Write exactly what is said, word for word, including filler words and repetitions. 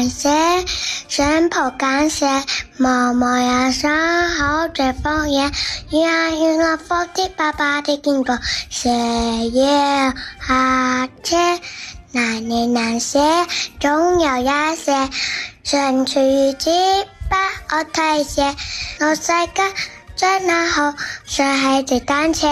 謝謝，新抱感謝，默默有傷口最放眼，願願樂福的爸爸的肩膀，寫要下車，難離難捨，總有一些，相處之不可推卸，老世界最難好，學孩子單車。